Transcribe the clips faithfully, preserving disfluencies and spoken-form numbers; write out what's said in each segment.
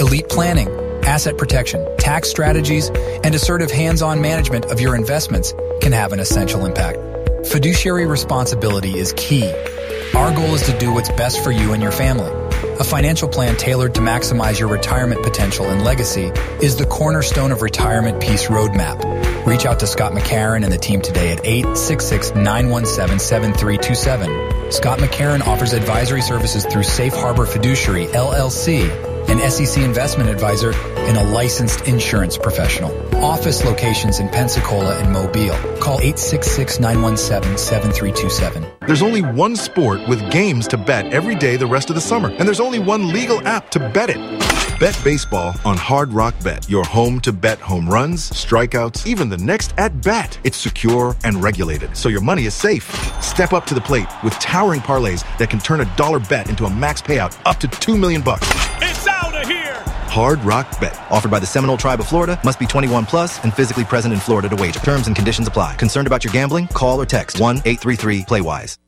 Elite planning, asset protection, tax strategies, and assertive hands-on management of your investments can have an essential impact. Fiduciary responsibility is key. Our goal is to do what's best for you and your family. A financial plan tailored to maximize your retirement potential and legacy is the cornerstone of Retirement Peace Roadmap. Reach out to Scott McCarron and the team today at eight six six, nine one seven, seven three two seven. Scott McCarron offers advisory services through Safe Harbor Fiduciary, L L C, an S E C investment advisor and a licensed insurance professional. Office locations in Pensacola and Mobile. Call eight six six, nine one seven, seven three two seven. There's only one sport with games to bet every day the rest of the summer, and there's only one legal app to bet it. Bet baseball on Hard Rock Bet, your home to bet home runs, strikeouts, even the next at-bat. It's secure and regulated, so your money is safe. Step up to the plate with towering parlays that can turn a dollar bet into a max payout up to two million bucks. It's out of here! Hard Rock Bet. Offered by the Seminole Tribe of Florida. Must be twenty-one plus and physically present in Florida to wager. Terms and conditions apply. Concerned about your gambling? Call or text one eight three three play wise.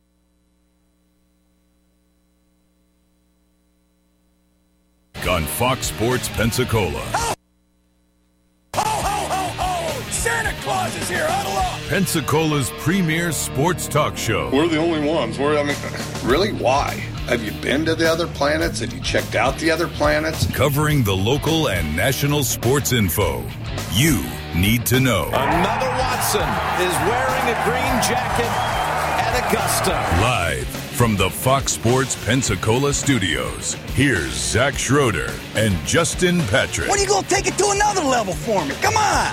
On Fox Sports Pensacola. Ho! Ho, ho, ho, ho! Santa Claus is here! Huddle up! Pensacola's premier sports talk show. We're the only ones. We're, I mean, really? Why? Have you been to the other planets? Have you checked out the other planets? Covering the local and national sports info you need to know. Another Watson is wearing a green jacket at Augusta. Live from the Fox Sports Pensacola studios, here's Zach Schroeder and Justin Patrick. When are you going to take it to another level for me? Come on!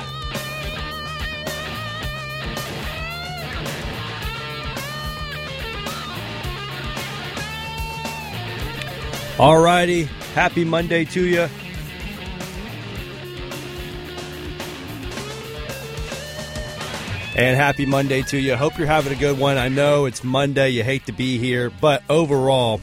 All righty. Happy Monday to you. And happy Monday to you. Hope you're having a good one. I know it's Monday. You hate to be here. But overall,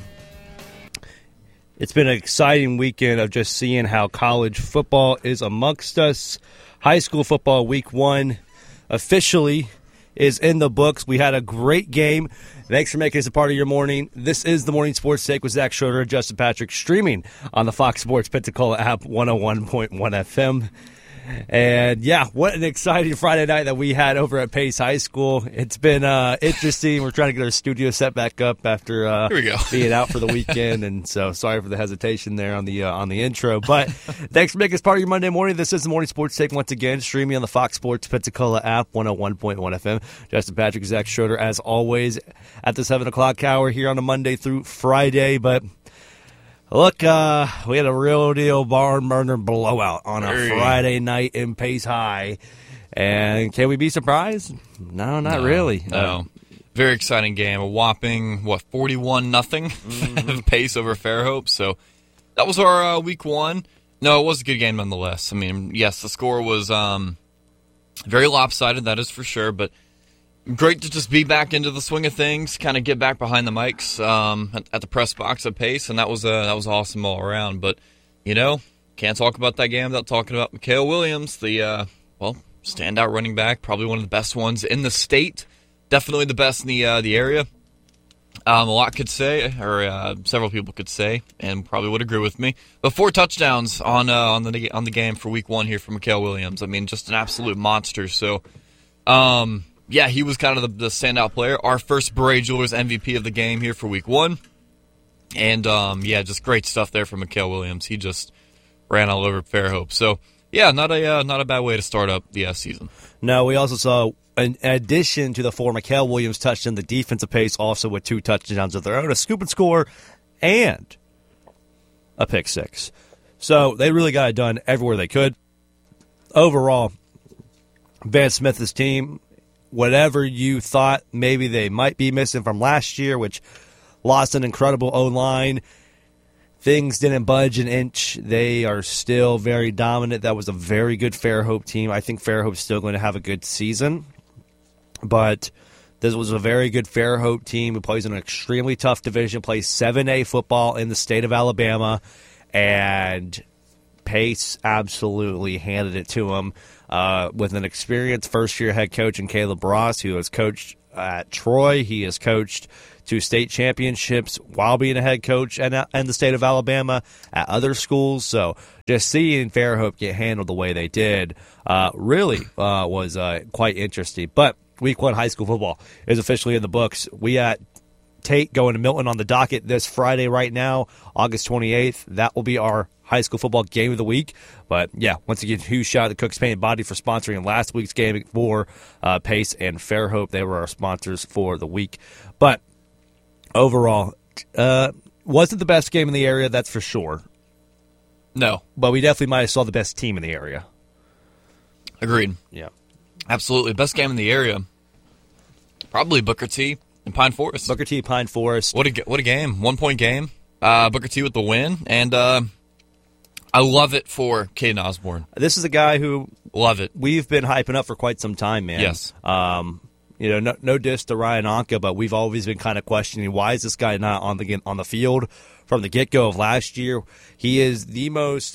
it's been an exciting weekend of just seeing how college football is amongst us. High school football week one officially is in the books. We had a great game. Thanks for making this a part of your morning. This is the Morning Sports Take with Zach Schroeder and Justin Patrick, streaming on the Fox Sports Pensacola app, one oh one point one F M. And, yeah, what an exciting Friday night that we had over at Pace High School. It's been uh, interesting. We're trying to get our studio set back up after uh, Here we go. being out for the weekend. And so sorry for the hesitation there on the uh, on the intro. But thanks for making us part of your Monday morning. This is the Morning Sports Take once again, streaming on the Fox Sports Pensacola app, one oh one point one F M. Justin Patrick, Zach Schroeder, as always, at the seven o'clock hour here on a Monday through Friday. But look, uh, we had a real deal barn burner blowout on a Hey. Friday night in Pace High. And can we be surprised? No, not No, really. No. Uh, Very exciting game. A whopping, what, forty-one nothing Mm-hmm. Pace over Fairhope. So that was our uh, week one. No, it was a good game nonetheless. I mean, yes, the score was um, very lopsided, that is for sure. But great to just be back into the swing of things, kind of get back behind the mics um, at, at the press box at Pace, and that was uh, that was awesome all around. But, you know, can't talk about that game without talking about Mikhail Williams, the, uh, well, standout running back, probably one of the best ones in the state, definitely the best in the uh, the area. Um, a lot could say, or uh, several people could say, and probably would agree with me. But four touchdowns on uh, on the on the game for week one here for Mikhail Williams. I mean, just an absolute monster. So, um, yeah, he was kind of the, the standout player. Our first Beret Jewelers M V P of the game here for week one. And, um, yeah, just great stuff there from Mikhail Williams. He just ran all over Fairhope. So, yeah, not a uh, not a bad way to start up the uh, season. No, we also saw, in addition to the four Mikhail Williams touchdowns, the defensive Pace also with two touchdowns of their own, a scoop and score, and a pick six. So they really got it done everywhere they could. Overall, Van Smith's team, whatever you thought maybe they might be missing from last year, which lost an incredible O-line, things didn't budge an inch. They are still very dominant. That was a very good Fairhope team. I think Fairhope's still going to have a good season. But this was a very good Fairhope team who plays in an extremely tough division, plays seven A football in the state of Alabama, and Pace absolutely handed it to him uh, with an experienced first-year head coach in Caleb Ross, who has coached at Troy. He has coached to state championships while being a head coach and in the state of Alabama at other schools. So just seeing Fairhope get handled the way they did uh, really uh, was uh, quite interesting. But week one high school football is officially in the books. We at Tate going to Milton on the docket this Friday right now, August twenty-eighth. That will be our high school football game of the week. But, yeah, once again, huge shout out to Cooks Paint and Body for sponsoring last week's game for uh, Pace and Fairhope. They were our sponsors for the week. But overall, uh, wasn't the best game in the area, that's for sure. No. But we definitely might have saw the best team in the area. Agreed. Yeah. Absolutely. Best game in the area, probably Booker T and Pine Forest. Booker T, Pine Forest. What a, what a game. One-point game. Uh, Booker T with the win. And uh, I love it for Caden Osborne. This is a guy who love it. We've been hyping up for quite some time, man. Yes. Um, you know, no, no diss to Ryan Anka, but we've always been kind of questioning why is this guy not on the on the field from the get-go of last year. He is the most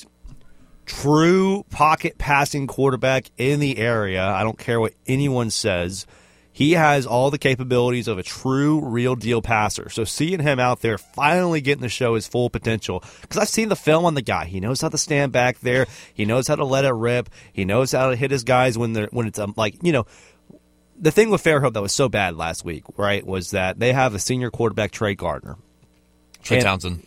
true pocket passing quarterback in the area. I don't care what anyone says. He has all the capabilities of a true, real-deal passer. So seeing him out there finally getting to show his full potential, because I've seen the film on the guy. He knows how to stand back there. He knows how to let it rip. He knows how to hit his guys when they're when it's um, like, you know, the thing with Fairhope that was so bad last week, right, was that they have a senior quarterback, Trey Gardner. Trey and, Townsend.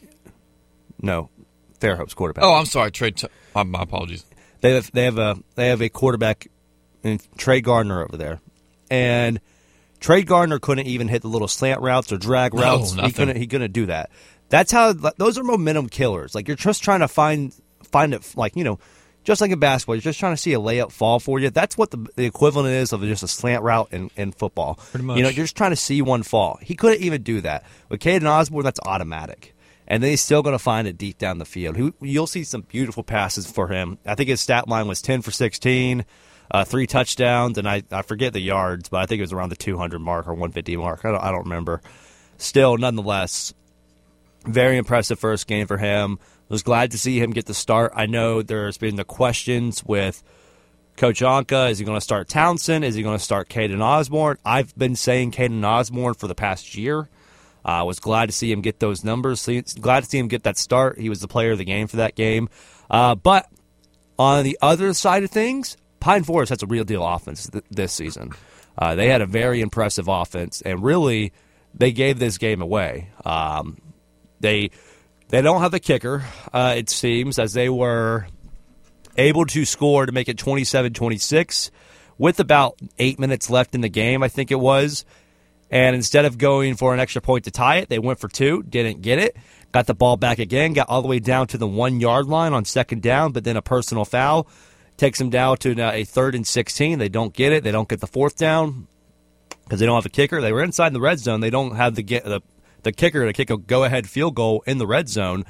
No, Fairhope's quarterback. Oh, I'm sorry, Trey. T- my, my apologies. They have they have a they have a quarterback, in Trey Gardner over there. And Trey Gardner couldn't even hit the little slant routes or drag routes. No, he couldn't. He couldn't do that. That's how. Those are momentum killers. Like you're just trying to find find it. Like you know, just like in basketball, you're just trying to see a layup fall for you. That's what the, the equivalent is of just a slant route in, in football. Pretty much. You know, you're just trying to see one fall. He couldn't even do that. With Caden Osborne, that's automatic. And then he's still going to find it deep down the field. He, you'll see some beautiful passes for him. I think his stat line was ten for sixteen. Uh, three touchdowns, and I, I forget the yards, but I think it was around the two hundred mark or one fifty mark. I don't, I don't remember. Still, nonetheless, very impressive first game for him. Was glad to see him get the start. I know there's been the questions with Coach Anka. Is he going to start Townsend? Is he going to start Caden Osborne? I've been saying Caden Osborne for the past year. I uh, was glad to see him get those numbers. Glad to see him get that start. He was the player of the game for that game. Uh, but on the other side of things, Pine Forest has a real deal offense th- this season. Uh, they had a very impressive offense, and really, they gave this game away. Um, they they don't have the kicker, uh, it seems, as they were able to score to make it twenty-seven twenty-six with about eight minutes left in the game, I think it was. And instead of going for an extra point to tie it, they went for two, didn't get it, got the ball back again, got all the way down to the one-yard line on second down, but then a personal foul takes them down to a third and sixteen. They don't get it. They don't get the fourth down because they don't have a kicker. They were inside the red zone. They don't have the the, the kicker to kick a go-ahead field goal in the red zone.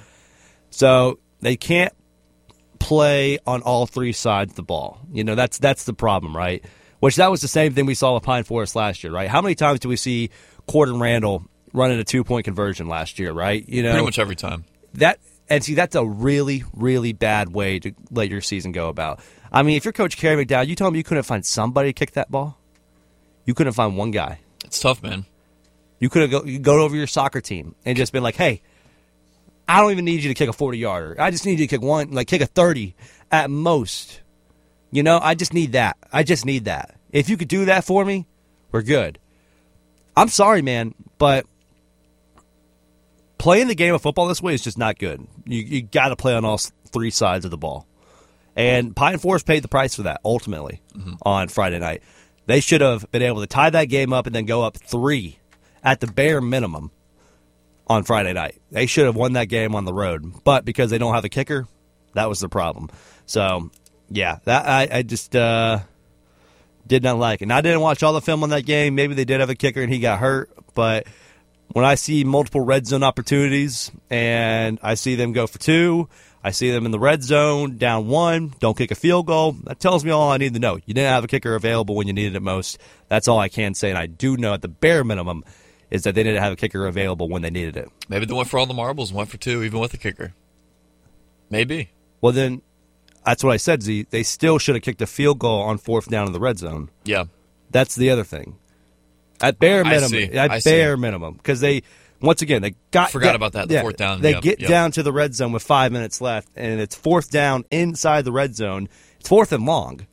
So they can't play on all three sides of the ball. You know, that's that's the problem, right? Which that was the same thing we saw with Pine Forest last year, right? How many times do we see Corden Randall running a two-point conversion last year, right? You know, pretty much every time. That and see, that's a really, really bad way to let your season go about. I mean, if you're Coach Kerry McDowell, you told me you couldn't find somebody to kick that ball? You couldn't find one guy. It's tough, man. You could have go, you go over your soccer team and just been like, hey, I don't even need you to kick a forty-yarder. I just need you to kick one, like kick a thirty at most. You know, I just need that. I just need that. If you could do that for me, we're good. I'm sorry, man, but playing the game of football this way is just not good. You you got to play on all three sides of the ball. And Pine Forest paid the price for that, ultimately, mm-hmm. on Friday night. They should have been able to tie that game up and then go up three at the bare minimum on Friday night. They should have won that game on the road. But because they don't have a kicker, that was the problem. So, yeah, that I, I just uh, did not like it. And I didn't watch all the film on that game. Maybe they did have a kicker and he got hurt. But when I see multiple red zone opportunities and I see them go for two, I see them in the red zone, down one, don't kick a field goal. That tells me all I need to know. You didn't have a kicker available when you needed it most. That's all I can say, and I do know at the bare minimum is that they didn't have a kicker available when they needed it. Maybe they went for all the marbles and went for two, even with a kicker. Maybe. Well, then, that's what I said, Z. They still should have kicked a field goal on fourth down in the red zone. Yeah. That's the other thing. At bare I minimum. see. At I see. bare minimum. Because they, once again, they got. Forgot get, about that, the yeah, fourth down. They Yep, get yep. down to the red zone with five minutes left, and it's fourth down inside the red zone. It's fourth and long.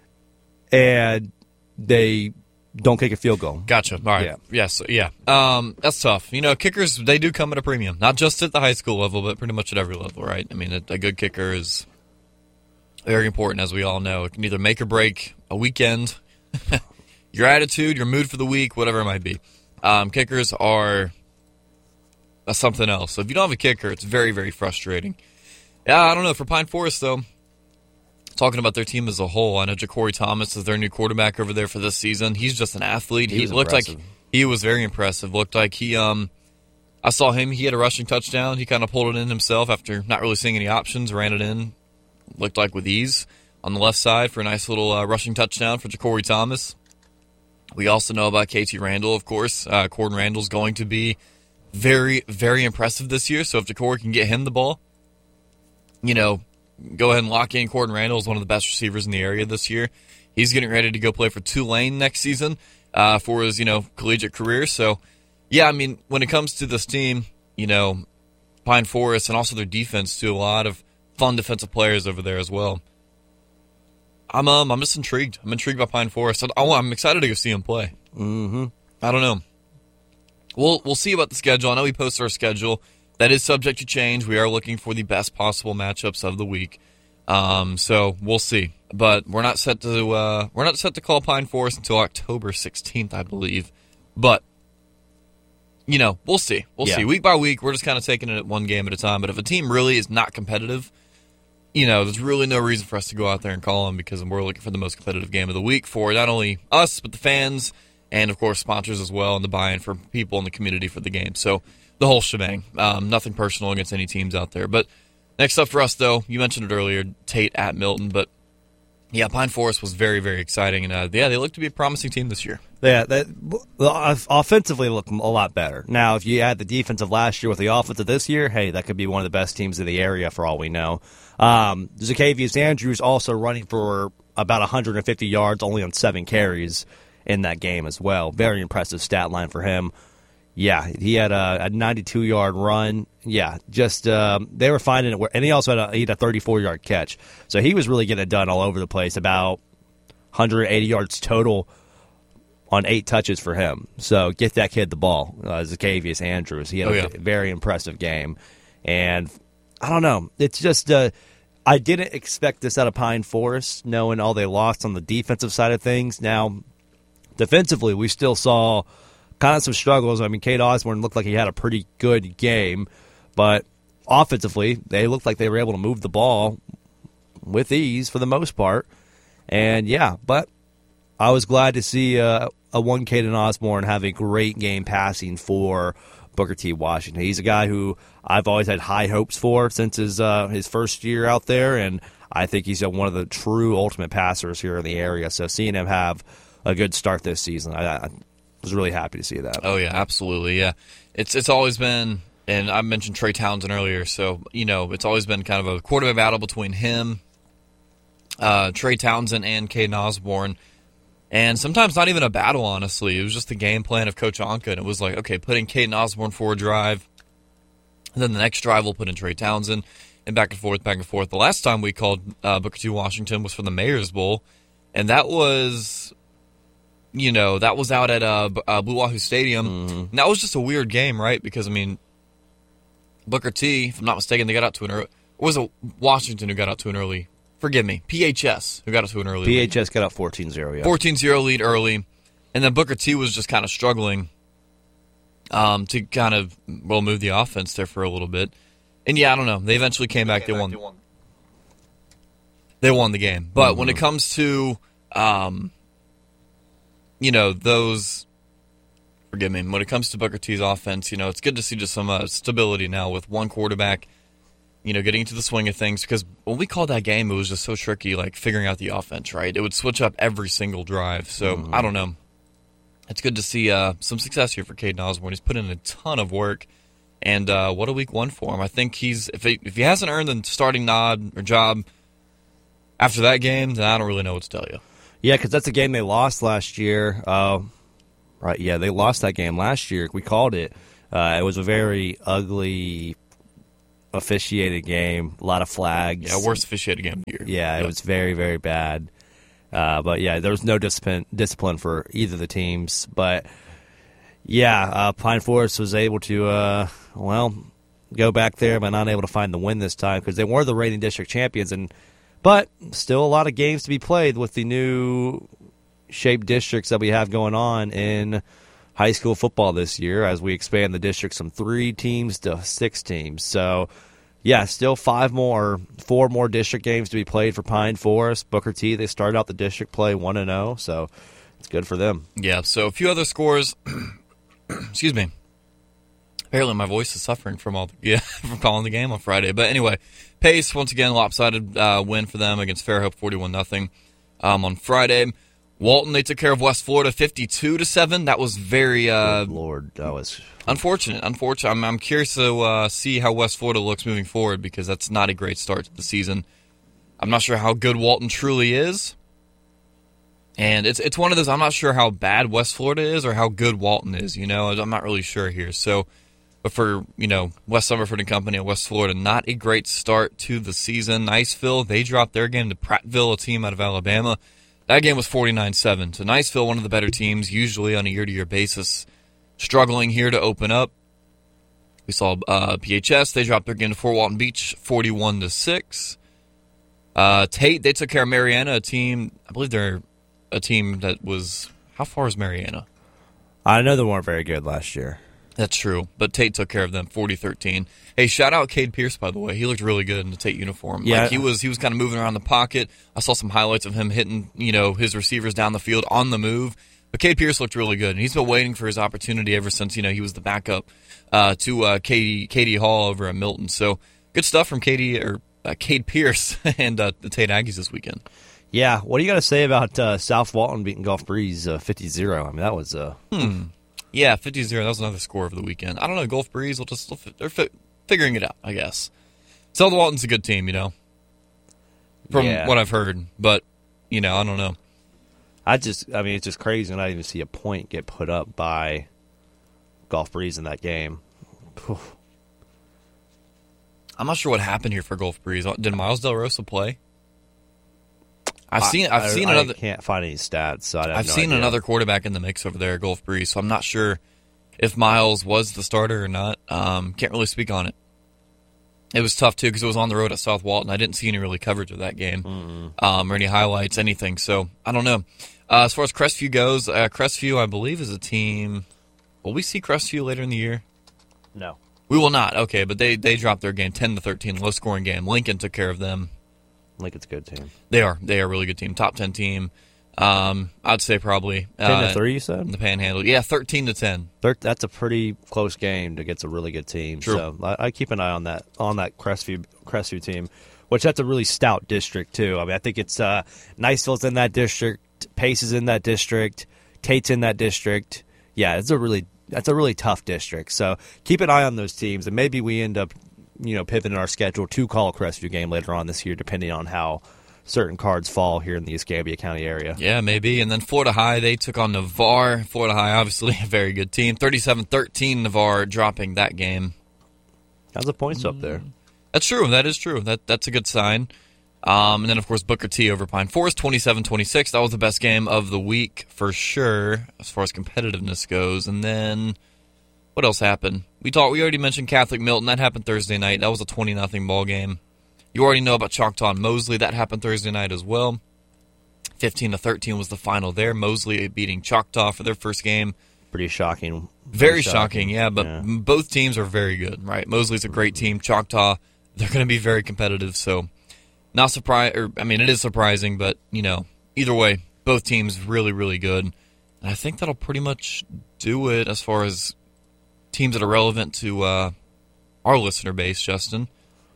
And they don't kick a field goal. Gotcha. All right. Yeah. Yes. Yeah. Um, that's tough. You know, kickers, they do come at a premium. Not just at the high school level, but pretty much at every level, right? I mean, a, a good kicker is very important, as we all know. It can either make or break a weekend, your attitude, your mood for the week, whatever it might be. Um, kickers are uh, something else. So if you don't have a kicker, it's very, very frustrating. Yeah, I don't know. For Pine Forest, though, talking about their team as a whole, I know Ja'Cory Thomas is their new quarterback over there for this season. He's just an athlete. He, he was looked impressive. like he was very impressive. Looked like he, um, I saw him. He had a rushing touchdown. He kind of pulled it in himself after not really seeing any options. Ran it in. Looked like with ease on the left side for a nice little uh, rushing touchdown for Ja'Cory Thomas. We also know about K T Randall, of course. Uh, Corden Randall's going to be very, very impressive this year. So if Ja'Cory can get him the ball, you know, go ahead and lock in. Corden Randall is one of the best receivers in the area this year. He's getting ready to go play for Tulane next season uh, for his, you know, collegiate career. So, yeah, I mean, when it comes to this team, you know, Pine Forest and also their defense, too, a lot of fun defensive players over there as well. I'm um, I'm just intrigued. I'm intrigued by Pine Forest. I, I'm excited to go see him play. Mm-hmm. I don't know. We'll we'll see about the schedule. I know we post our schedule. That is subject to change. We are looking for the best possible matchups of the week, um, so we'll see. But we're not set to uh, we're not set to call Pine Forest until October sixteenth, I believe. But you know, we'll see. We'll Yeah. see. Week by week, we're just kind of taking it one game at a time. But if a team really is not competitive, you know, there's really no reason for us to go out there and call them because we're looking for the most competitive game of the week for not only us but the fans and of course sponsors as well and the buy-in for people in the community for the game. So. The whole shebang. Um, nothing personal against any teams out there. But next up for us, though, you mentioned it earlier, Tate at Milton. But, yeah, Pine Forest was very, very exciting. And, uh, yeah, they look to be a promising team this year. Yeah, that, offensively look a lot better. Now, if you add the defensive last year with the offensive this year, hey, that could be one of the best teams in the area for all we know. Um, Zacchaeus Andrews also running for about one hundred fifty yards, only on seven carries in that game as well. Very impressive stat line for him. Yeah, he had a ninety-two-yard run. Yeah, just um, they were finding it. Where, and he also had a, he had a thirty-four-yard catch. So he was really getting it done all over the place, about one hundred eighty yards total on eight touches for him. So get that kid the ball, uh, Zacchaeus Andrews. He had Oh, a yeah. very impressive game. And I don't know. It's just uh, I didn't expect this out of Pine Forest, knowing all they lost on the defensive side of things. Now, defensively, we still saw – kind of some struggles. I mean, Cade Osborne looked like he had a pretty good game, but offensively, they looked like they were able to move the ball with ease for the most part. And, yeah, but I was glad to see uh, a one Caden Osborne have a great game passing for Booker T. Washington. He's a guy who I've always had high hopes for since his uh, his first year out there, and I think he's one of the true ultimate passers here in the area. So seeing him have a good start this season, I, I was really happy to see that. Oh yeah, absolutely. Yeah, it's it's always been, and I mentioned Trey Townsend earlier. So you know, it's always been kind of a quarterback battle between him, uh, Trey Townsend, and Caden Osborne, and sometimes not even a battle. Honestly, it was just the game plan of Coach Anka, and it was like, okay, putting Caden Osborne for a drive, and then the next drive we'll put in Trey Townsend, and back and forth, back and forth. The last time we called uh, Booker T. Washington was for the Mayor's Bowl, and that was. You know, that was out at uh, uh, Blue Wahoo Stadium. Mm-hmm. And that was just a weird game, right? Because, I mean, Booker T, if I'm not mistaken, they got out to an early... Or was it Washington who got out to an early... Forgive me. P H S who got out to an early P H S lead. Got out fourteen zero, yeah. fourteen zero lead early. And then Booker T was just kind of struggling um, to kind of, well, move the offense there for a little bit. And, yeah, I don't know. They eventually came back. They won. They won the game. But Mm-hmm. when it comes to... Um, you know, those, forgive me, when it comes to Booker T's offense, you know, it's good to see just some uh, stability now with one quarterback, you know, getting into the swing of things. Because when we called that game, it was just so tricky, like, figuring out the offense, right? It would switch up every single drive. So, Mm-hmm. I don't know. It's good to see uh, some success here for Caden Osborne. He's put in a ton of work. And uh, what a week one for him. I think he's, if he, if he hasn't earned the starting nod or job after that game, then I don't really know what to tell you. Yeah, because that's a game they lost last year. Uh, Right, yeah, they lost that game last year. We called it. Uh, it was a very ugly officiated game, a lot of flags. Yeah, worst officiated game of the year. Yeah, it yep. was very, very bad. Uh, but, yeah, there was no discipline, discipline for either of the teams. But, yeah, uh, Pine Forest was able to, uh, well, go back there, but not able to find the win this time because they were the reigning district champions. And But still a lot of games to be played with the new shaped districts that we have going on in high school football this year as we expand the districts from three teams to six teams. So, yeah, still five more, four more district games to be played for Pine Forest. Booker T, they started out the district play one and oh, so it's good for them. Yeah, so a few other scores. Excuse me. Apparently my voice is suffering from all the, yeah, from calling the game on Friday. But anyway, Pace, once again, lopsided uh, win for them against Fairhope, forty-one nothing um, on Friday. Walton, they took care of West Florida fifty-two to seven. That was very uh, Good Lord, that was unfortunate. Unfortunate. I'm, I'm curious to uh, see how West Florida looks moving forward because that's not a great start to the season. I'm not sure how good Walton truly is. And it's it's one of those, I'm not sure how bad West Florida is or how good Walton is, you know. I'm not really sure here. So, but for, you know, West Summerford and Company and West Florida, not a great start to the season. Niceville, they dropped their game to Prattville, a team out of Alabama. That game was forty-nine seven. So Niceville, one of the better teams, usually on a year-to-year basis, struggling here to open up. We saw uh, P H S, they dropped their game to Fort Walton Beach, forty-one to six. Uh, Tate, they took care of Mariana, a team, I believe they're a team that was, how far is Mariana? I know they weren't very good last year. That's true, but Tate took care of them, forty thirteen. Hey, shout out Cade Pierce, by the way. He looked really good in the Tate uniform. Yeah. Like, he was he was kind of moving around the pocket. I saw some highlights of him hitting, you know, his receivers down the field on the move. But Cade Pierce looked really good, and he's been waiting for his opportunity ever since, you know, he was the backup uh, to uh, Katie Katie Hall over at Milton. So good stuff from Katie or uh, Cade Pierce and uh, the Tate Aggies this weekend. Yeah, what do you got to say about uh, South Walton beating Gulf Breeze uh, fifty zero? I mean, that was uh, hmm. Yeah, fifty zero. That was another score of the weekend. I don't know. Gulf Breeze will just they're fi- figuring it out, I guess. South Walton's a good team, you know, from yeah. what I've heard. But you know, I don't know. I just, I mean, it's just crazy when I even see a point get put up by Gulf Breeze in that game. Whew. I'm not sure what happened here for Gulf Breeze. Did Miles Del Rosa play? I've I, seen. I've I, seen I another. can't find any stats, so I have I've no seen idea. another quarterback in the mix over there at Gulf Breeze, so I'm not sure if Miles was the starter or not. Um, can't really speak on it. It was tough too because it was on the road at South Walton. I didn't see any really coverage of that game, mm-hmm. um, or any highlights, anything. So I don't know. Uh, as far as Crestview goes, uh, Crestview, I believe, is a team. Will we see Crestview later in the year? No, we will not. Okay, but they they dropped their game ten to thirteen, low scoring game. Lincoln took care of them. Lincoln's a good team. They are. They are a really good team. Top ten team. Um, I'd say probably ten uh, to three. You said the Panhandle. Yeah, thirteen to ten. Thir- that's a pretty close game against a really good team. True. So I, I keep an eye on that on that Crestview Crestview team, which that's a really stout district too. I mean, I think it's uh, Niceville's in that district, Pace is in that district, Tate's in that district. Yeah, it's a really that's a really tough district. So keep an eye on those teams, and maybe we end up, you know, pivoting our schedule to call a Crestview game later on this year, depending on how certain cards fall here in the Escambia County area. Yeah, maybe. And then Florida High, they took on Navarre. Florida High, obviously, a very good team. thirty-seven thirteen, Navarre dropping that game. How's the points up there? That's true. That is true. That That's a good sign. Um, and then, of course, Booker T over Pine Forest, twenty-seven twenty-six. That was the best game of the week for sure, as far as competitiveness goes. And then, what else happened? We talked. We already mentioned Catholic Milton. That happened Thursday night. That was a twenty nothing ball game. You already know about Choctaw and Mosley. That happened Thursday night as well. fifteen to thirteen was the final there. Mosley beating Choctaw for their first game. Pretty shocking. Very shocking, shocking yeah, but yeah. both teams are very good, right? Mosley's a great team. Choctaw, they're going to be very competitive, so not surprised. Or I mean, it is surprising, but, you know, either way, both teams really, really good. And I think that'll pretty much do it as far as teams that are relevant to uh, our listener base, Justin.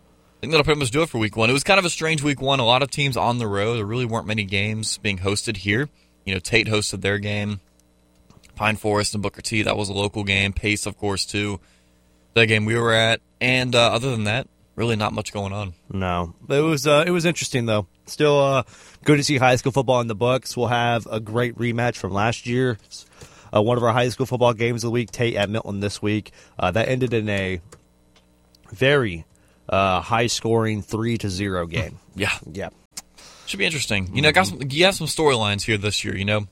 I think that'll pretty much do it for week one. It was kind of a strange week one. A lot of teams on the road. There really weren't many games being hosted here. You know, Tate hosted their game. Pine Forest and Booker T, that was a local game. Pace, of course, too. That game we were at. And uh, other than that, really not much going on. No. It was uh, it was interesting, though. Still uh, good to see high school football in the books. We'll have a great rematch from last year's uh, one of our high school football games of the week, Tate at Milton this week. Uh, that ended in a very uh, high-scoring three to zero game. Yeah. Yeah. Should be interesting. You know, got some, you have some storylines here this year, you know.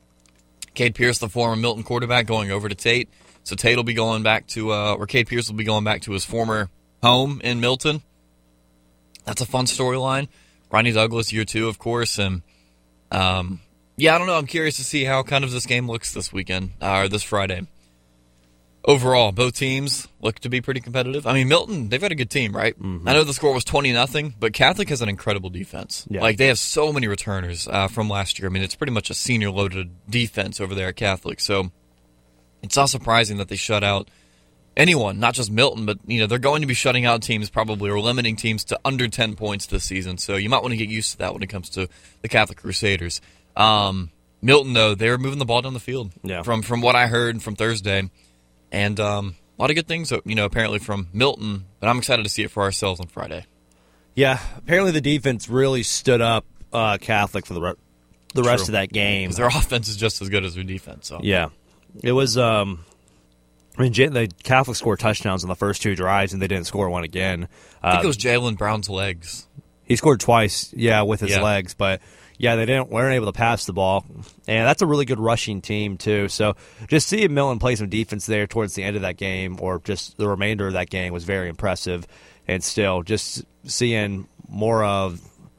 Cade Pierce, the former Milton quarterback, going over to Tate. So Tate will be going back to, uh, or Cade Pierce will be going back to his former home in Milton. That's a fun storyline. Ronnie Douglas, year two, of course. And, um, yeah, I don't know. I'm curious to see how kind of this game looks this weekend, uh, or this Friday. Overall, both teams look to be pretty competitive. I mean, Milton, they've got a good team, right? Mm-hmm. I know the score was twenty nothing, but Catholic has an incredible defense. Yeah. Like, they have so many returners uh, from last year. I mean, it's pretty much a senior-loaded defense over there at Catholic. So it's not surprising that they shut out anyone, not just Milton, but, you know, they're going to be shutting out teams probably or limiting teams to under ten points this season. So you might want to get used to that when it comes to the Catholic Crusaders. Um, Milton, though, they're moving the ball down the field yeah. from, from what I heard from Thursday. And um, a lot of good things, you know, apparently from Milton, but I'm excited to see it for ourselves on Friday. Yeah, apparently the defense really stood up uh, Catholic for the re- the True. rest of that game. Because their offense is just as good as their defense. So. Yeah, it was. Um, I mean, the Catholic scored touchdowns on the first two drives, and they didn't score one again. I think um, it was Jalen Brown's legs. He scored twice, yeah, with his yeah. legs, but. Yeah, they didn't weren't able to pass the ball, and that's a really good rushing team too. So just seeing Milton play some defense there towards the end of that game, or just the remainder of that game, was very impressive. And still, just seeing more of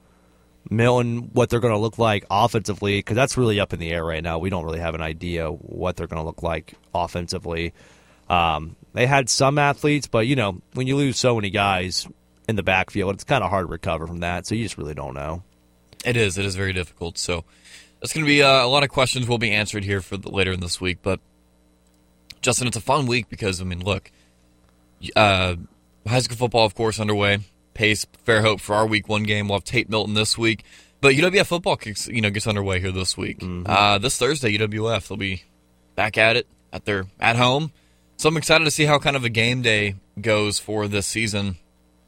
Milton, what they're going to look like offensively, because that's really up in the air right now. We don't really have an idea what they're going to look like offensively. Um, they had some athletes, but you know, when you lose so many guys in the backfield, it's kind of hard to recover from that. So you just really don't know. It is. It is very difficult. So that's going to be uh, a lot of questions will be answered here for the, later in this week. But, Justin, it's a fun week because, I mean, look, uh, high school football, of course, underway. Pace, Fair Hope for our week one game. We'll have Tate Milton this week. But U W F football kicks, you know, gets underway here this week. Mm-hmm. Uh, this Thursday, U W F, they'll be back at it at their at home. So I'm excited to see how kind of a game day goes for this season.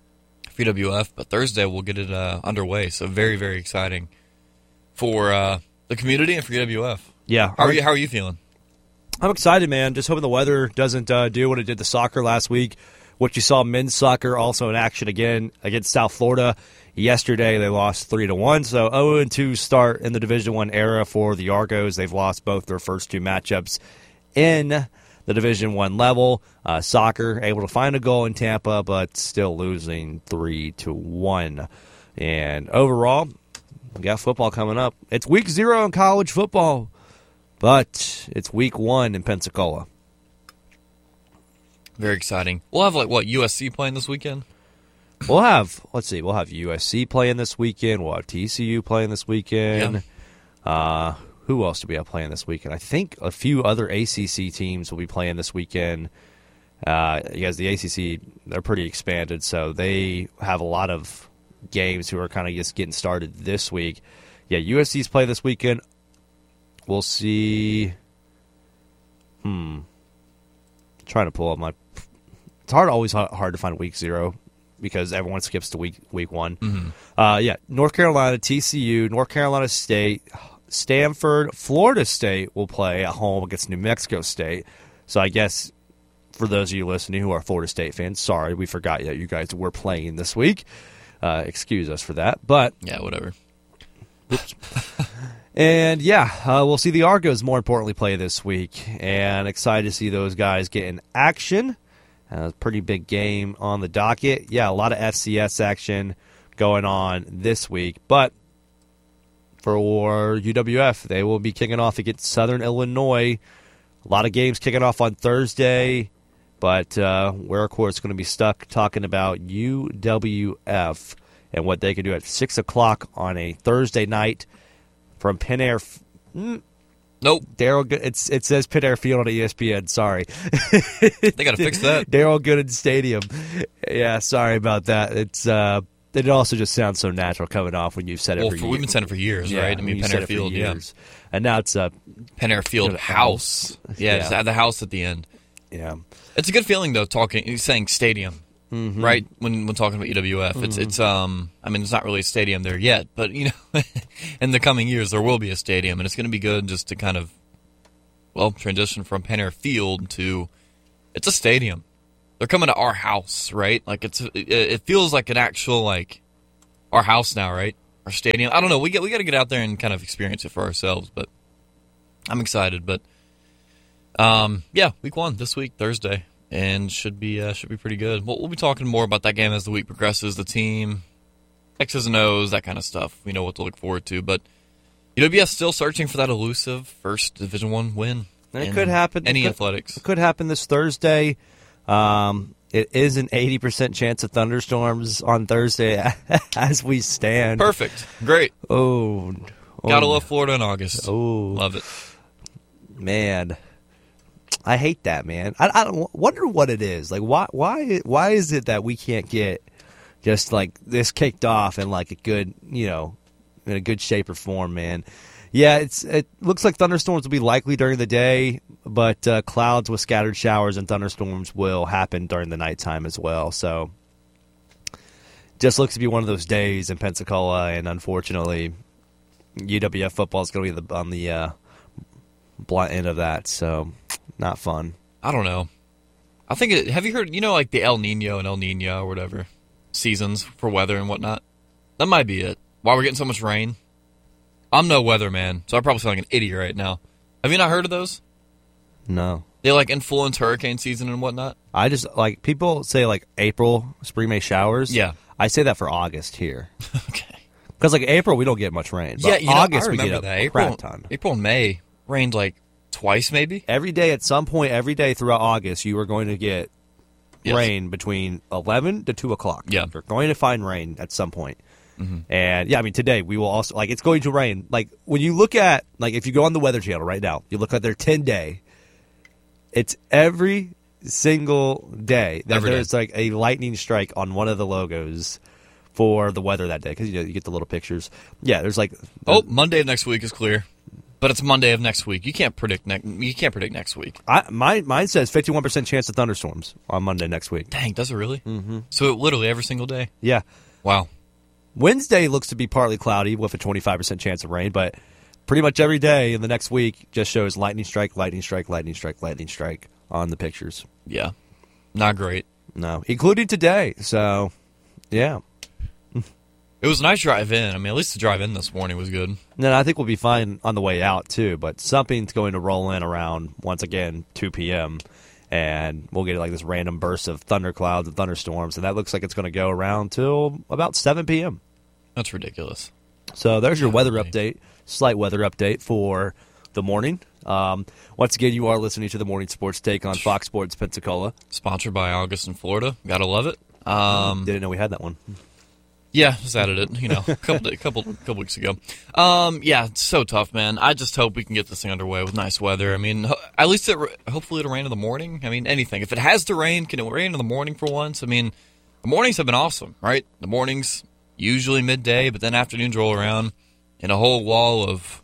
U W F, but Thursday we'll get it uh, underway. So very, very exciting for uh, the community and for U W F. Yeah, how are you? How are you feeling? I'm excited, man. Just hoping the weather doesn't uh, do what it did to soccer last week. What you saw men's soccer also in action again against South Florida yesterday. They lost three to one. So oh and two start in the Division One era for the Argos. They've lost both their first two matchups in the Division One level. Uh, soccer able to find a goal in Tampa, but still losing three to one. And overall, we got football coming up. It's week zero in college football, but it's week one in Pensacola. Very exciting. We'll have like what U S C playing this weekend. We'll have let's see. We'll have U S C playing this weekend. We'll have T C U playing this weekend. Yeah. Uh, Who else do we have playing this weekend? I think a few other A C C teams will be playing this weekend. Uh, because the A C C, they're pretty expanded, so they have a lot of games who are kind of just getting started this week. Yeah, U S C's play this weekend. We'll see. Hmm. Trying to pull up my. It's hard, always hard to find week zero because everyone skips to week week one. Mm-hmm. Uh, yeah, North Carolina, T C U, North Carolina State. Stanford, Florida State will play at home against New Mexico State. So I guess for those of you listening who are Florida State fans, sorry, we forgot that you guys were playing this week. Uh, excuse us for that. But yeah, whatever. Oops. And yeah, uh, we'll see the Argos more importantly play this week. And excited to see those guys get in action. Uh, pretty big game on the docket. Yeah, a lot of F C S action going on this week. But for U W F, they will be kicking off against Southern Illinois. A lot of games kicking off on Thursday, but uh, we're, of course, going to be stuck talking about U W F and what they can do at six o'clock on a Thursday night from Penn Air. Mm, nope. Daryl, it's it says Penn Air Field on E S P N. Sorry. They got to fix that. Daryl Gooden Stadium. Yeah, sorry about that. It's uh, it also just sounds so natural coming off when you've said it well, for for, years. We've been saying it for years, yeah, right? I mean, Penn Air Field, yeah. And now it's uh, Penn Air Field House. House. Yeah, yeah. Just the house at the end. Yeah. It's a good feeling, though, talking, saying stadium, mm-hmm. right? When when talking about U W F. Mm-hmm. It's, it's um. I mean, it's not really a stadium there yet, but, you know, in the coming years, there will be a stadium, and it's going to be good just to kind of well, transition from Panther Field to, it's a stadium. They're coming to our house, right? Like, it's it feels like an actual, like, our house now, right? Our stadium. I don't know. We get we got to get out there and kind of experience it for ourselves, but I'm excited. But, um, yeah, week one this week, Thursday, and should be uh, should be pretty good. We'll, we'll be talking more about that game as the week progresses, the team, X's and O's, that kind of stuff. We know what to look forward to, but U W F still searching for that elusive first Division One win. And it could happen. Any it could, athletics. It could happen this Thursday. Um, it is an eighty percent chance of thunderstorms on Thursday as we stand. Perfect. Great. Oh. oh. Gotta love Florida in August. Oh. Love it. Man. I hate that, man. I, I don't wonder what it is. Like, why, why, why is it that we can't get just, like, this kicked off in, like, a good, you know, in a good shape or form, man? Yeah, it's it looks like thunderstorms will be likely during the day, but uh, clouds with scattered showers and thunderstorms will happen during the nighttime as well. So, just looks to be one of those days in Pensacola, and unfortunately, U W F football is going to be the, on the uh, blunt end of that. So, not fun. I don't know. I think it, have you heard? You know, like the El Nino and El Nino or whatever seasons for weather and whatnot. That might be it. Why we're getting so much rain. I'm no weatherman, so I probably sound like an idiot right now. Have you not heard of those? No. They, like, influence hurricane season and whatnot? I just, like, people say, like, April, spring, May showers. Yeah. I say that for August here. Okay. Because, like, April, we don't get much rain. But yeah, you know, August, I we remember get a that. April, crap ton. April and May rained, like, twice, maybe? Every day, at some point, every day throughout August, you are going to get yes. rain between eleven to two o'clock. Yeah. You're going to find rain at some point. Mm-hmm. And, yeah, I mean, today we will also, like, it's going to rain. Like, when you look at, like, if you go on the Weather Channel right now, you look at their ten-day, it's every single day that every there's, day. like, a lightning strike on one of the logos for the weather that day. Because, you know, you get the little pictures. Yeah, there's, like... Oh, Monday of next week is clear. But it's Monday of next week. You can't predict, ne- you can't predict next week. I, my, mine says fifty-one percent chance of thunderstorms on Monday next week. Dang, does it really? Mm-hmm. So it literally every single day? Yeah. Wow. Wednesday looks to be partly cloudy with a twenty-five percent chance of rain, but pretty much every day in the next week just shows lightning strike, lightning strike, lightning strike, lightning strike on the pictures. Yeah. Not great. No, including today. So, yeah. It was a nice drive in. I mean, at least the drive in this morning was good. No, I think we'll be fine on the way out, too, but something's going to roll in around, once again, two p.m., and we'll get like this random burst of thunderclouds and thunderstorms, and that looks like it's going to go around till about seven p.m. That's ridiculous. So there's your Yeah, weather right. update, slight weather update for the morning. Um, once again, you are listening to the Morning Sports Take on Fox Sports Pensacola. Sponsored by August in Florida. Gotta love it. Um, Didn't know we had that one. yeah, just added it, you know, a couple, couple, couple weeks ago. Um, yeah, it's so tough, man. I just hope we can get this thing underway with nice weather. I mean, ho- at least it, hopefully it'll rain in the morning. I mean, anything. If it has to rain, can it rain in the morning for once? I mean, the mornings have been awesome, right? The mornings, usually midday, but then afternoons roll around and a whole wall of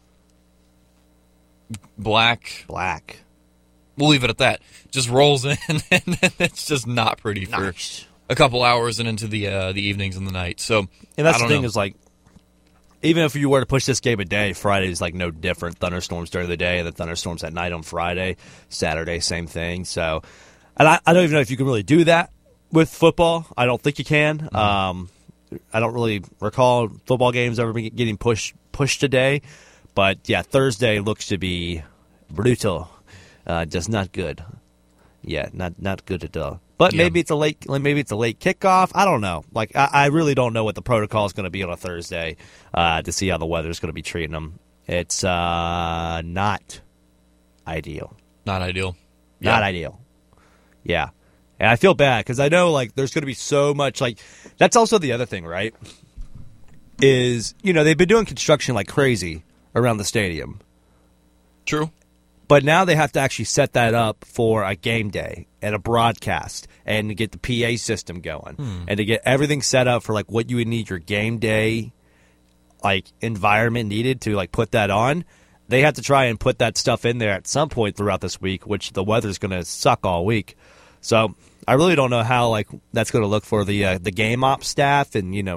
black. Black. We'll leave it at that. Just rolls in, and then it's just not pretty for Nice. a couple hours and into the uh, the evenings and the night. So, And that's I the don't thing know. is, like, even if you were to push this game a day, Friday is, like, no different. Thunderstorms during the day and then thunderstorms at night on Friday. Saturday, same thing. So, and I, I don't even know if you can really do that with football. I don't think you can. Mm-hmm. Um, I don't really recall football games ever be- getting pushed pushed today. But, yeah, Thursday looks to be brutal. Uh, just not good. Yeah, not not good at all. But Yeah. maybe it's a late, like, maybe it's a late kickoff. I don't know. Like, I, I really don't know what the protocol is going to be on a Thursday uh, to see how the weather is going to be treating them. It's uh, not ideal. Not ideal. Not Yeah. ideal. Yeah, and I feel bad because I know like there's going to be so much. Like, that's also the other thing, right? Is you know they've been doing construction like crazy around the stadium. True. But now they have to actually set that up for a game day and a broadcast and to get the P A system going Hmm. and to get everything set up for like what you would need your game day like environment needed to like put that on. They have to try and put that stuff in there at some point throughout this week, which the weather's going to suck all week. So I really don't know how like that's going to look for the uh, the game ops staff and you know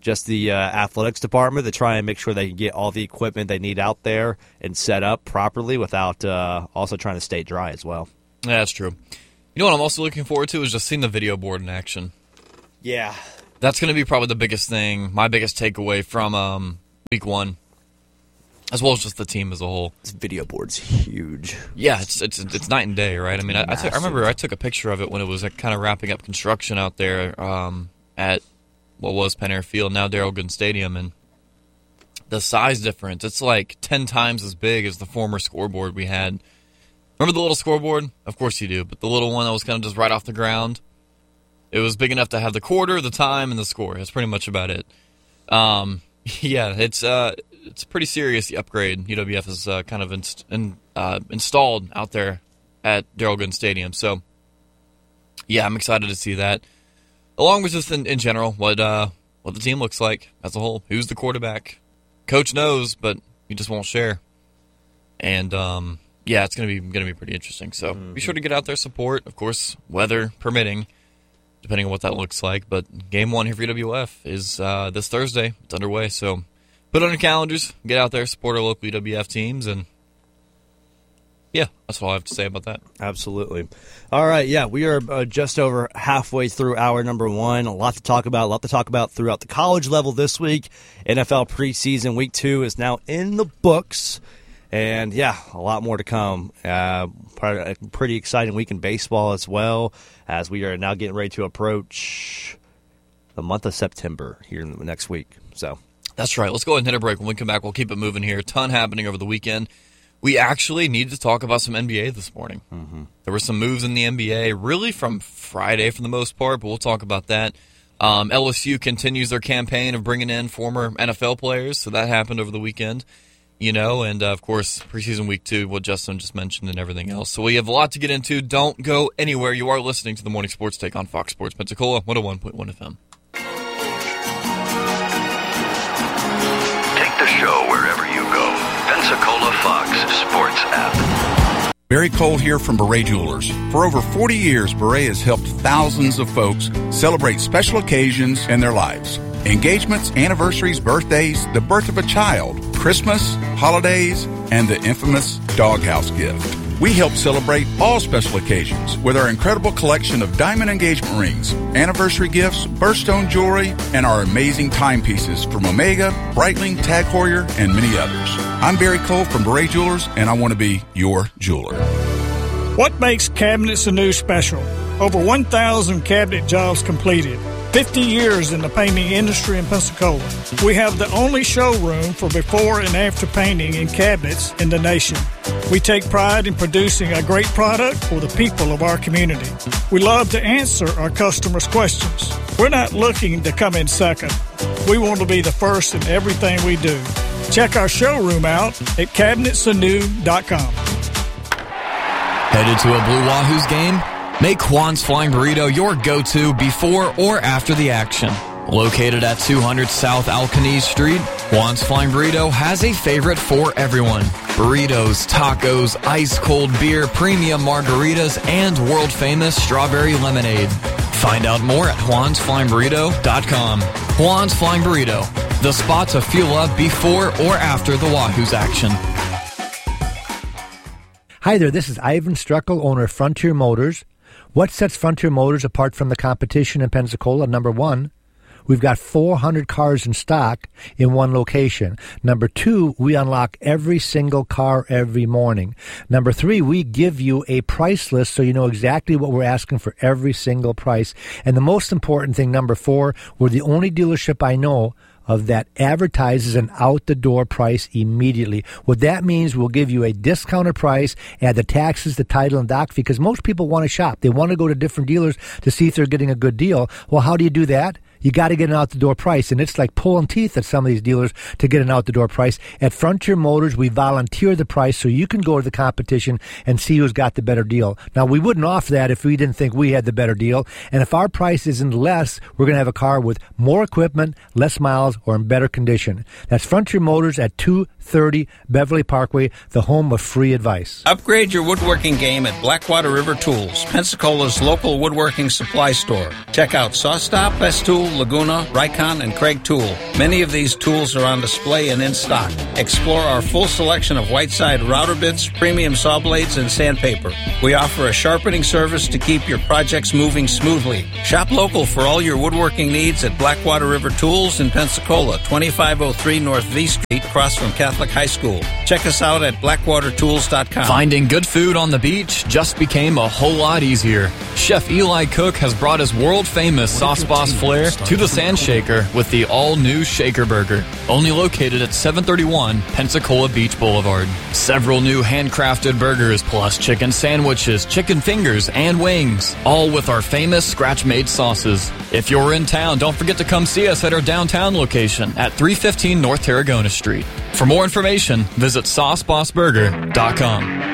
just the uh, athletics department to try and make sure they can get all the equipment they need out there and set up properly without uh, also trying to stay dry as well. Yeah, that's true. You know what I'm also looking forward to is just seeing the video board in action. Yeah. That's going to be probably the biggest thing, my biggest takeaway from um, week one, as well as just the team as a whole. This video board's huge. Yeah, it's it's it's night and day, right? I mean, I, I, t- I remember I took a picture of it when it was like, kind of wrapping up construction out there um, at what was Penn Air Field, now Darrell Gooden Stadium, and the size difference, it's like ten times as big as the former scoreboard we had. Remember the little scoreboard? Of course you do, but the little one that was kind of just right off the ground? It was big enough to have the quarter, the time, and the score. That's pretty much about it. Um, yeah, it's uh, it's pretty serious, the upgrade U W F has uh, kind of inst- in, uh, installed out there at Darrell Gooden Stadium. So, yeah, I'm excited to see that. Along with just in, in general, what uh, what the team looks like as a whole. Who's the quarterback? Coach knows, but he just won't share. And, um, yeah, it's going to be gonna be pretty interesting. So mm-hmm. be sure to get out there, support, of course, weather permitting, depending on what that looks like. But game one here for U W F is uh, this Thursday. It's underway. So put it on your calendars, get out there, support our local U W F teams, and yeah, that's all I have to say about that. Absolutely. All right, yeah, we are uh, just over halfway through hour number one. A lot to talk about, a lot to talk about throughout the college level this week. N F L preseason week two is now in the books. And, yeah, a lot more to come. Uh, a pretty exciting week in baseball as well, as we are now getting ready to approach the month of September here in the next week. So that's right. Let's go ahead and hit a break. When we come back, we'll keep it moving here. A ton happening over the weekend. We actually need to talk about some N B A this morning. Mm-hmm. There were some moves in the N B A, really from Friday for the most part, but we'll talk about that. Um, L S U continues their campaign of bringing in former N F L players, so that happened over the weekend. You know, and, uh, of course, preseason week two, what Justin just mentioned and everything else. So we have a lot to get into. Don't go anywhere. You are listening to the Morning Sports Take on Fox Sports Pensacola, one oh one point one F M. Take the show wherever you go. Pensacola Fox Sports app. Barry Cole here from Beret Jewelers. For over forty years, Beret has helped thousands of folks celebrate special occasions in their lives. Engagements, anniversaries, birthdays, the birth of a child, Christmas, holidays, and the infamous doghouse gift. We help celebrate all special occasions with our incredible collection of diamond engagement rings, anniversary gifts, birthstone jewelry, and our amazing timepieces from Omega, Breitling, Tag Heuer, and many others. I'm Barry Cole from Beret Jewelers, and I want to be your jeweler. What makes Cabinets Anew special? Over one thousand cabinet jobs completed. fifty years in the painting industry in Pensacola. We have the only showroom for before and after painting in cabinets in the nation. We take pride in producing a great product for the people of our community. We love to answer our customers' questions. We're not looking to come in second. We want to be the first in everything we do. Check our showroom out at cabinets anew dot com. Headed to a Blue Wahoos game? Make Juan's Flying Burrito your go-to before or after the action. Located at two hundred South Alcanese Street, Juan's Flying Burrito has a favorite for everyone. Burritos, tacos, ice-cold beer, premium margaritas, and world-famous strawberry lemonade. Find out more at juans flying burrito dot com. Juan's Flying Burrito, the spot to fuel up before or after the Wahoos action. Hi there, this is Ivan Struckel, owner of Frontier Motors. What sets Frontier Motors apart from the competition in Pensacola? Number one, we've got four hundred cars in stock in one location. Number two, we unlock every single car every morning. Number three, we give you a price list so you know exactly what we're asking for every single price. And the most important thing, number four, we're the only dealership I know of that advertises an out-the-door price immediately. What that means, we'll give you a discounted price, add the taxes, the title, and doc, because most people want to shop. They want to go to different dealers to see if they're getting a good deal. Well, how do you do that? You got to get an out-the-door price, and it's like pulling teeth at some of these dealers to get an out-the-door price. At Frontier Motors, we volunteer the price so you can go to the competition and see who's got the better deal. Now, we wouldn't offer that if we didn't think we had the better deal, and if our price isn't less, we're going to have a car with more equipment, less miles, or in better condition. That's Frontier Motors at two thirty Beverly Parkway, the home of free advice. Upgrade your woodworking game at Blackwater River Tools, Pensacola's local woodworking supply store. Check out SawStop, Best Tools, Laguna, Rikon, and Craig Tool. Many of these tools are on display and in stock. Explore our full selection of Whiteside router bits, premium saw blades, and sandpaper. We offer a sharpening service to keep your projects moving smoothly. Shop local for all your woodworking needs at Blackwater River Tools in Pensacola, twenty-five oh three North V Street, across from Catholic High School. Check us out at blackwater tools dot com. Finding good food on the beach just became a whole lot easier. Chef Eli Cook has brought his world-famous Sauce Boss flair to the Sand Shaker with the all-new Shaker Burger, only located at seven thirty-one Pensacola Beach Boulevard. Several new handcrafted burgers plus chicken sandwiches, chicken fingers, and wings, all with our famous scratch-made sauces. If you're in town, don't forget to come see us at our downtown location at three fifteen North Tarragona Street. For more information, visit sauce boss burger dot com.